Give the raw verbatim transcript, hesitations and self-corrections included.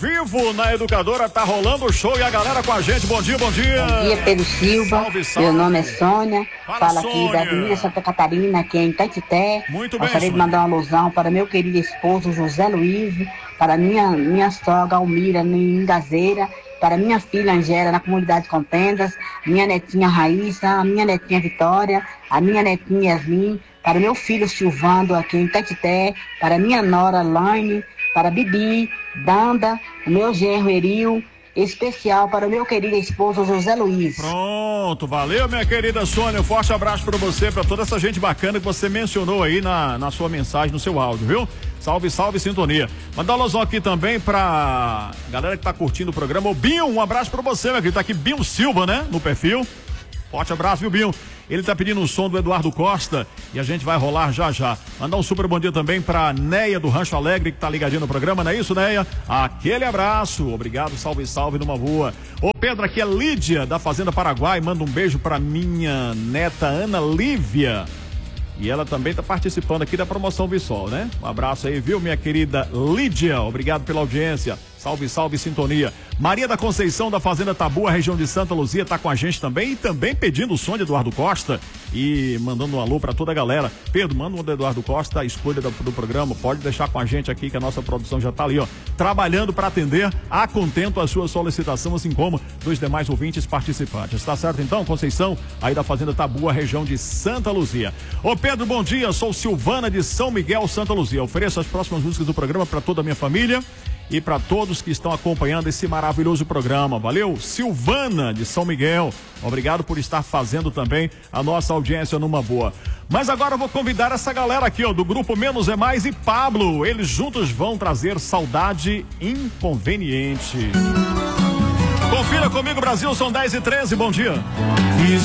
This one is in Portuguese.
Vivo na Educadora, tá rolando o show e a galera com a gente. Bom dia, bom dia. Bom dia, Pedro Silva. Salve, salve. Meu nome é Sônia. Fala, Falo Sônia. aqui da Avenida Santa Catarina, aqui em Itaquité. Muito bem, Gostaria de Sônia. mandar uma alusão para meu querido esposo José Luiz, para minha, minha sogra Almira em Gazeira, para minha filha Angela na comunidade Contendas, minha netinha Raíssa, a minha netinha Vitória, a minha netinha Yasmin, para meu filho Silvando aqui em Itaquité, para minha nora Laine, para Bibi, Danda, o meu genro Eril, especial para o meu querido esposo José Luiz. Pronto, valeu, minha querida Sônia. Um forte abraço para você, para toda essa gente bacana que você mencionou aí na, na sua mensagem, no seu áudio, viu? Salve, salve, sintonia. Mandar um alusão aqui também pra galera que tá curtindo o programa. O Binho, um abraço para você, meu querido. Tá aqui Binho Silva, né? No perfil. Forte abraço, viu, Binho? Ele tá pedindo um som do Eduardo Costa e a gente vai rolar já já. Mandar um super bom dia também pra Neia do Rancho Alegre, que tá ligadinho no programa, não é isso, Neia? Aquele abraço, obrigado, salve, salve, numa boa. Ô Pedro, aqui é Lídia da Fazenda Paraguai, manda um beijo pra minha neta Ana Lívia. E ela também tá participando aqui da promoção Vissol, né? Um abraço aí, viu, minha querida Lídia? Obrigado pela audiência. Salve, salve, sintonia. Maria da Conceição da Fazenda Tabu, a região de Santa Luzia, tá com a gente também e também pedindo o som de Eduardo Costa e mandando um alô pra toda a galera. Pedro, manda um do Eduardo Costa, a escolha do, do programa, pode deixar com a gente aqui que a nossa produção já tá ali, ó, trabalhando para atender a contento a sua solicitação, assim como dos demais ouvintes participantes. Tá certo então, Conceição, aí da Fazenda Tabu, a região de Santa Luzia. Ô Pedro, bom dia, sou Silvana de São Miguel, Santa Luzia. Ofereço as próximas músicas do programa para toda a minha família e para todos que estão acompanhando esse maravilhoso programa. Valeu, Silvana de São Miguel. Obrigado por estar fazendo também a nossa audiência numa boa. Mas agora eu vou convidar essa galera aqui, ó, do grupo Menos é Mais e Pablo. Eles juntos vão trazer Saudade Inconveniente. Confira comigo, Brasil, são dez e treze, bom dia.